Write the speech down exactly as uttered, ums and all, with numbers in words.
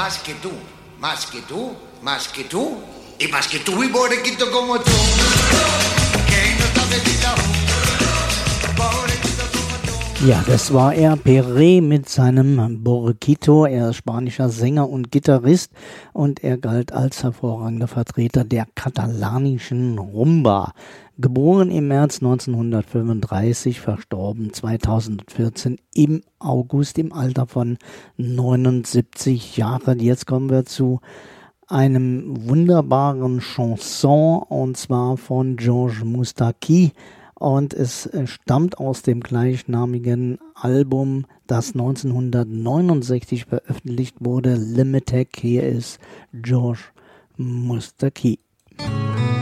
más que tú, más que tú, más que tú, y más que tú y pobrequito como tú, que no sabes ni aún, pobrequito como tú. Ja, das war er, Perré mit seinem Borquito. Er ist spanischer Sänger und Gitarrist und er galt als hervorragender Vertreter der katalanischen Rumba. Geboren im März neunzehnhundertfünfunddreißig, verstorben zweitausendvierzehn im August im Alter von neunundsiebzig Jahren. Jetzt kommen wir zu einem wunderbaren Chanson, und zwar von Georges Moustaki, und es stammt aus dem gleichnamigen Album, das neunzehnhundertneunundsechzig veröffentlicht wurde, Limited. Hier ist Georges Moustaki.